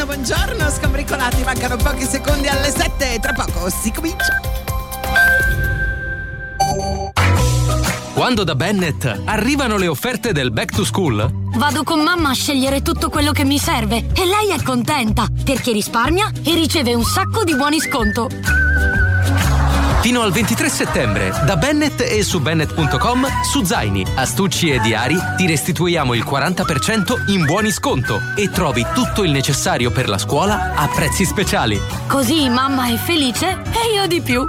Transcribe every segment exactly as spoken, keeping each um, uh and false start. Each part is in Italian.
buongiorno, scombricolati, mancano pochi secondi alle sette, tra poco si comincia. Quando da Bennett arrivano le offerte del Back to School, vado con mamma a scegliere tutto quello che mi serve e lei è contenta perché risparmia e riceve un sacco di buoni sconto. Fino al ventitré settembre, da Bennett e su Bennett punto com, su zaini, astucci e diari ti restituiamo il quaranta per cento in buoni sconto e trovi tutto il necessario per la scuola a prezzi speciali. Così mamma è felice e io di più.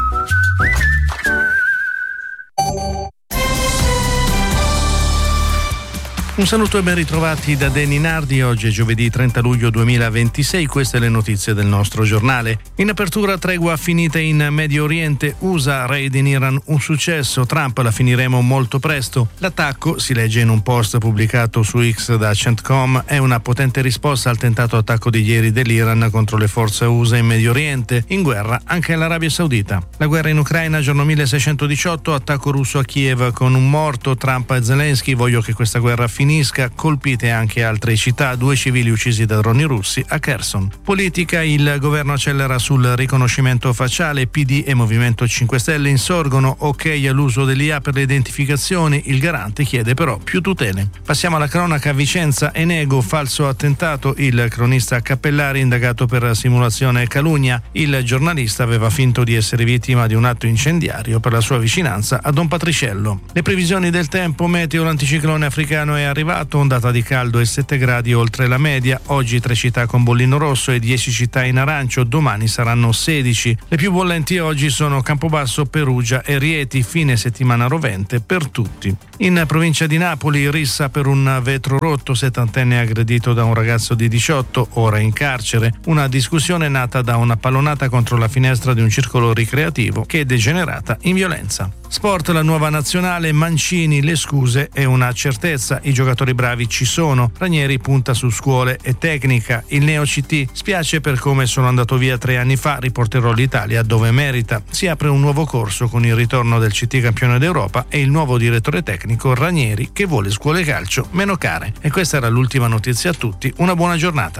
Un saluto e ben ritrovati da Danny Nardi. Oggi è giovedì trenta luglio duemilaventisei, queste le notizie del nostro giornale. In apertura, tregua finita in Medio Oriente, U S A, raid in Iran un successo, Trump la finiremo molto presto. L'attacco, si legge in un post pubblicato su X da Centcom, è una potente risposta al tentato attacco di ieri dell'Iran contro le forze U S A in Medio Oriente, in guerra anche l'Arabia Saudita. La guerra in Ucraina, giorno milleseicentodiciotto, attacco russo a Kiev con un morto, Trump e Zelensky, voglio che questa guerra finisca. Colpite anche altre città, due civili uccisi da droni russi a Kherson. Politica, il governo accelera sul riconoscimento facciale, P D e Movimento cinque Stelle insorgono, ok all'uso dell'I A per le identificazioni, il garante chiede però più tutele. Passiamo alla cronaca. Vicenza, Enego, falso attentato, il cronista Cappellari indagato per simulazione e calunnia, il giornalista aveva finto di essere vittima di un atto incendiario per la sua vicinanza a Don Patriciello. Le previsioni del tempo, meteo, l'anticiclone africano è arrivato, ondata di caldo e sette gradi oltre la media, oggi tre città con bollino rosso e dieci città in arancio, domani saranno sedici. Le più bollenti oggi sono Campobasso, Perugia e Rieti, fine settimana rovente per tutti. In provincia di Napoli, rissa per un vetro rotto, settantenne aggredito da un ragazzo di diciotto, ora in carcere, una discussione nata da una pallonata contro la finestra di un circolo ricreativo che è degenerata in violenza. Sport, la nuova nazionale, Mancini, le scuse e una certezza, i giocatori bravi ci sono, Ranieri punta su scuole e tecnica, il Neo C T, spiace per come sono andato via tre anni fa, riporterò l'Italia dove merita, si apre un nuovo corso con il ritorno del C T campione d'Europa e il nuovo direttore tecnico Ranieri che vuole scuole calcio meno care. E questa era l'ultima notizia a tutti, una buona giornata.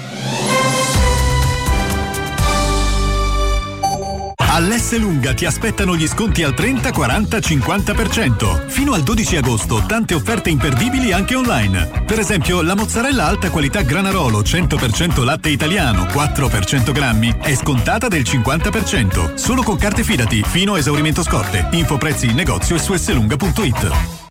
All'S Lunga ti aspettano gli sconti al trenta, quaranta, cinquanta per cento. Fino al dodici agosto tante offerte imperdibili anche online. Per esempio la mozzarella alta qualità Granarolo cento per cento latte italiano quattro per cento grammi è scontata del cinquanta per cento. Solo con carte Fidati fino a esaurimento scorte. Info prezzi in negozio e su slunga punto it.